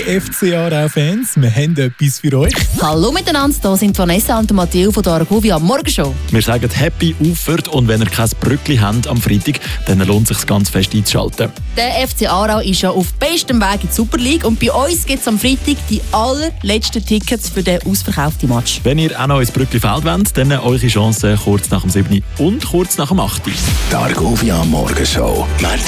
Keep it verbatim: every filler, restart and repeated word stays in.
F C Aarau-Fans, wir haben etwas für euch. Hallo miteinander, hier sind Vanessa und Matteo von der Argovia Morgenshow. Wir sagen Happy Auffahrt und wenn ihr kein Brückli habt am Freitag, dann lohnt es sich ganz fest einzuschalten. Der F C Aarau ist ja auf bestem Weg in die Super League und bei uns gibt es am Freitag die allerletzten Tickets für den ausverkauften Match. Wenn ihr auch noch ins Brückli-Feld wollt, dann eure Chance kurz nach dem siebten und kurz nach dem achten. Die Argovia Morgenshow.